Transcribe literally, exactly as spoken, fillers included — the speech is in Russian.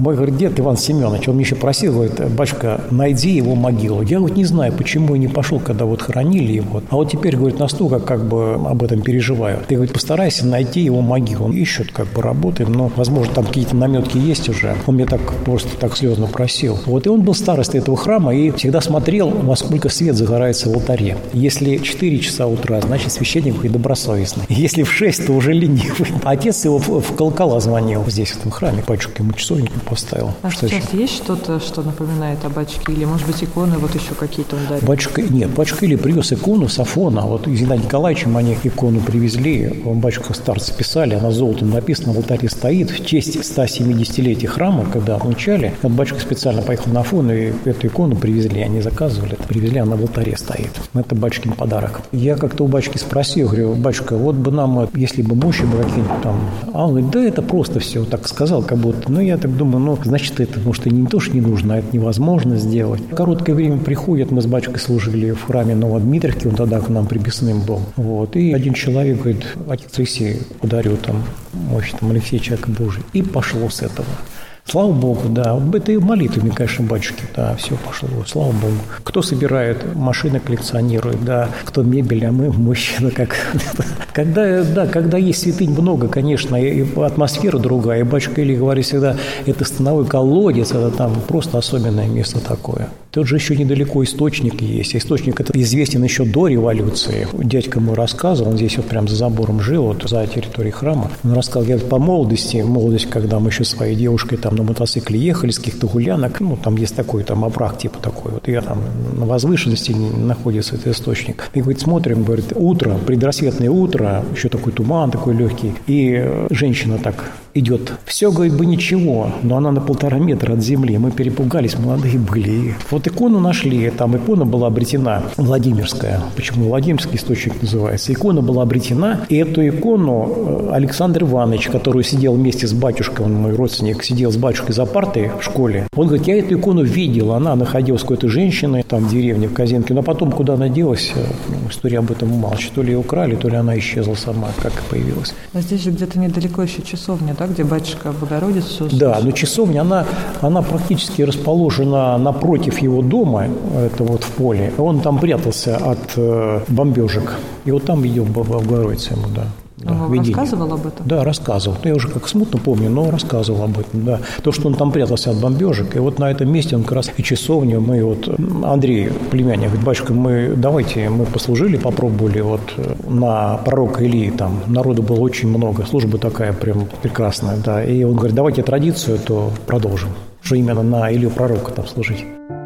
Мой, говорит, дед Иван Семенович, он меня еще просил, говорит, батюшка, найди его могилу. Я, говорит, не знаю, почему я не пошел, когда вот хоронили его. А вот теперь, говорит, настолько как бы об этом переживаю. Ты, говорит, постарайся найти его могилу. Он ищет, как бы работаем, но, возможно, там какие-то наметки есть уже. Он мне так просто так слезно просил. Вот, и он был старостой этого храма и всегда смотрел, во сколько свет загорается в алтаре. Если четыре часа утра, значит, священник и добросовестный. Если в шесть, то уже ленивый. Отец его в, в колокола звонил здесь, в этом храме. Батюшка ему часовник поставил. А что сейчас еще? Есть что-то, что напоминает о батюшке? Или, может быть, иконы вот еще какие-то он дарит? Батюшка, нет, батюшка или привез икону с Афона. Вот из Геннадия Николаевича они икону привезли. Батюшка старцы писали, она золотом написана, в алтаре стоит. В честь ста семидесятилетия храма, когда отмечали, вот батюшка специально поехал на Афон, и эту икону привезли. Они заказывали, это привезли, она в алтаре стоит. Это батюшкин подарок. Я как-то у батюшки спросил, говорю, батюшка, вот бы нам, если бы мощи были какие-нибудь там. А он говорит, да это просто все так сказал, как будто. Ну, я так думаю, ну, значит, это, может, и не то, что не нужно, а это невозможно сделать. Короткое время приходит, мы с батюшкой служили в храме Новодмитровки, он тогда к нам приписным был. Вот. И один человек говорит, отец Алексей, подарю там мощь, там, Алексей, человек Божий. И пошло с этого. Слава Богу, да. Вот это и молитвами, конечно, батюшки, да, все пошло, слава Богу. Кто собирает, машины коллекционирует, да, кто мебель, а мы мужчины, как... Когда, да, когда есть святынь много, конечно, и атмосфера другая, и батюшка Илья говорит всегда, это становой колодец, это там просто особенное место такое. Тут же еще недалеко источник есть. Источник этот известен еще до революции. Дядька мой рассказывал, он здесь вот прям за забором жил, вот за территорией храма. Он рассказывал, я по молодости, молодость, когда мы еще с своей девушкой там на мотоцикле ехали с каких-то гулянок, ну, там есть такой там овраг типа такой, вот я там на возвышенности находится этот источник. И, говорит, смотрим, говорит, утро, предрассветное утро, еще такой туман такой легкий, и женщина так идет. Все, говорит, бы ничего, но она на полтора метра от земли. Мы перепугались, молодые были. И вот икону нашли, там икона была обретена, Владимирская. Почему Владимирский источник называется? Икона была обретена, и эту икону Александр Иванович, который сидел вместе с батюшкой, он мой родственник, сидел с батюшкой за партой в школе, он говорит, я эту икону видел, она находилась с какой-то женщиной там в деревне, в Казинке, но потом куда она делась, история об этом мало. То ли ее украли, то ли она исчезла сама, как и появилась. А здесь же где-то недалеко еще часовня, да, где батюшка Богородицу? Да, но часовня, она, она практически расположена напротив его дома, это вот в поле. Он там прятался от э, бомбежек. И вот там видел Богородицу ему, да. Да, он вам рассказывал об этом? Да, рассказывал. Я уже как смутно помню, но рассказывал об этом, да. То, что он там прятался от бомбежек, и вот на этом месте он как раз и часовню, мы вот, Андрей, племянник, говорит, батюшка, мы, давайте, мы послужили, попробовали вот на пророка Илии, там народу было очень много, служба такая прям прекрасная, да. И он говорит, давайте традицию, то продолжим, что именно на Илью пророка там служить.